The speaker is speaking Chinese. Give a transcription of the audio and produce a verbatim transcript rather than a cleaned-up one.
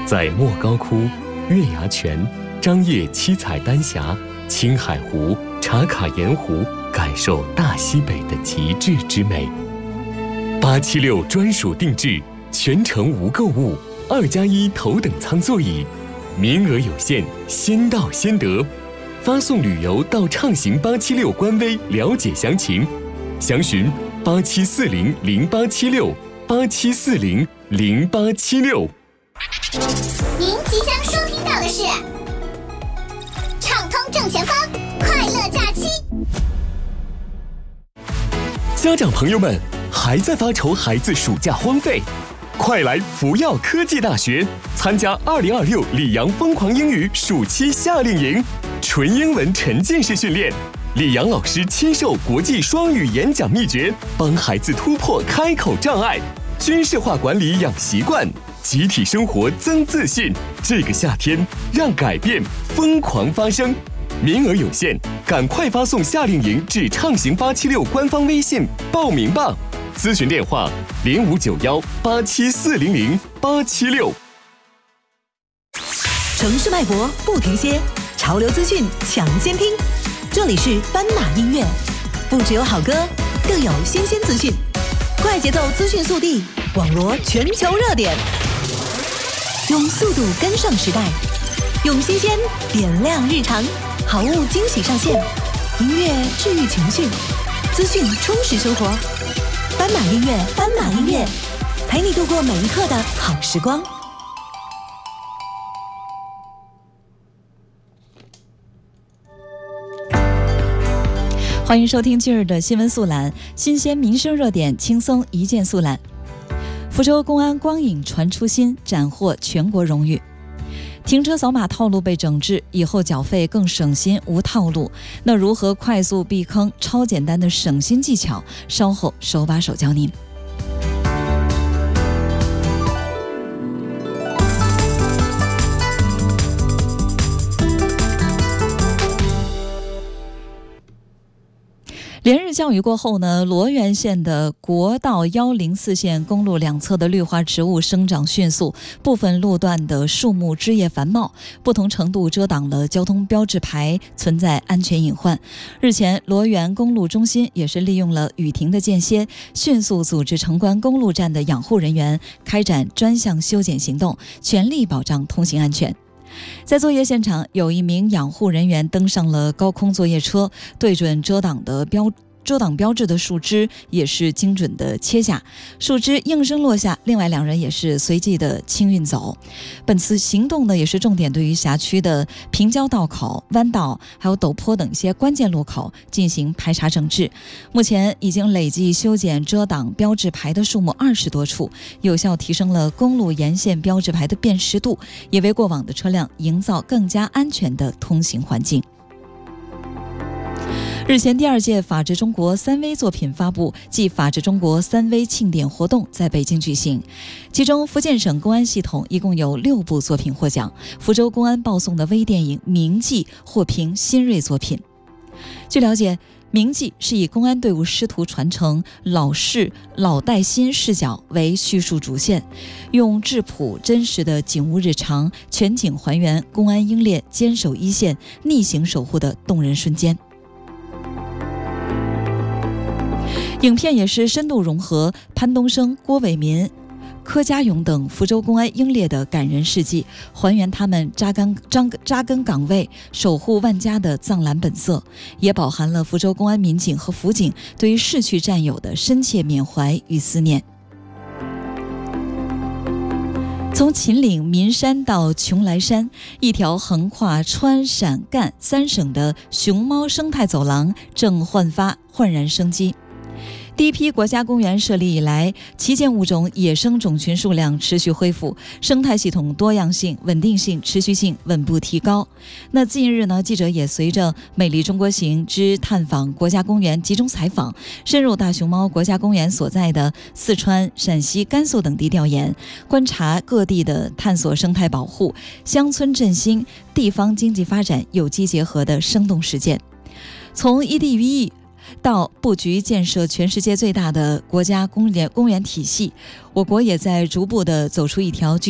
在莫高窟、月牙泉、张掖七彩丹霞、青海湖、茶卡盐湖，感受大西北的极致之美。八七六专属定制，全程无购物，二加一头等舱座椅，名额有限，先到先得。发送旅游到畅行八七六官微了解详情，详询八七四零零八七六八七四零零八七六。 您即将收听到的是畅通正前方快乐假期。 家长朋友们，还在发愁孩子暑假荒废？快来福耀科技大学参加二零二六里昂疯狂英语暑期夏令营，纯英文沉浸式训练，李阳老师亲授国际双语演讲秘诀，帮孩子突破开口障碍，军事化管理养习惯，集体生活增自信。这个夏天，让改变疯狂发生。名额有限，赶快发送夏令营至畅行八七六官方微信报名吧。咨询电话零五九幺八七四零零八七六。 城市脉搏不停歇，潮流资讯抢先听。这里是斑马音乐，不只有好歌，更有新鲜资讯，快节奏资讯速递，网罗全球热点，用速度跟上时代，用新鲜点亮日常，好物惊喜上线，音乐治愈情绪，资讯充实生活。斑马音乐，斑马音乐，陪你度过每一刻的好时光。 欢迎收听今日的新闻速览，新鲜民生热点，轻松一键速览。福州公安光影传出新，斩获全国荣誉。停车扫码套路被整治，以后缴费更省心，无套路。那如何快速避坑？超简单的省心技巧，稍后手把手教您。连日降雨过后呢，罗源县的国道一零四线公路两侧的绿化植物生长迅速，部分路段的树木枝叶繁茂，不同程度遮挡了交通标志牌，存在安全隐患。日前，罗源公路中心也是利用了雨停的间歇，迅速组织城关公路站的养护人员开展专项修剪行动，全力保障通行安全。在作业现场，有一名养护人员登上了高空作业车，对准遮挡的标遮挡标志的树枝也是精准的切下，树枝应声落下，另外两人也是随即的清运走。本次行动呢，也是重点对于辖区的平交道口、弯道还有陡坡等一些关键路口进行排查整治。目前已经累计修剪遮挡标志牌的数目二十多处，有效提升了公路沿线标志牌的辨识度，也为过往的车辆营造更加安全的通行环境。日前，第二届法治中国三微作品发布暨法治中国三微庆典活动在北京举行，其中福建省公安系统一共有六部作品获奖，福州公安报送的微电影《铭记》获评新锐作品。据了解，《铭记》是以公安队伍师徒传承、老式老带新视角为叙述主线，用质朴真实的景物日常，全景还原公安英烈坚守一线、逆行守护的动人瞬间。影片也是深度融合潘东升、郭伟民、柯家勇等福州公安英烈的感人事迹，还原他们扎根扎扎根岗位、守护万家的藏蓝本色，也饱含了福州公安民警和辅警对于逝去战友的深切缅怀与思念。从秦岭岷山到邛崃山，一条横跨川陕赣三省的熊猫生态走廊正焕发焕然生机。第一批国家公园设立以来，旗舰物种野生种群数量持续恢复，生态系统多样性、稳定性、持续性稳步提高。那近日呢，记者也随着“美丽中国行”之探访国家公园集中采访，深入大熊猫国家公园所在的四川、陕西、甘肃等地调研，观察各地的探索生态保护、乡村振兴、地方经济发展有机结合的生动实践。从一地一益到布局建设全世界最大的国家公园公园体系，我国也在逐步地走出一条具